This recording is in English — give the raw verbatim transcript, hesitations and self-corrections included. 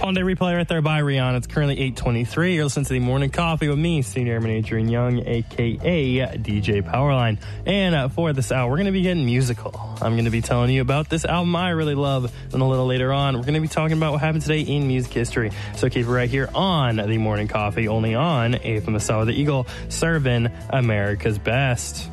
On-day replay right there by Rihanna. It's currently eight twenty-three. You're listening to the Morning Coffee with me, Senior Airman Adrian Young, a k a. D J Powerline. And uh, for this hour, we're going to be getting musical. I'm going to be telling you about this album I really love. And a little later on, we're going to be talking about what happened today in music history. So keep it right here on the Morning Coffee, only on A F M the Sound of the Eagle, serving America's best.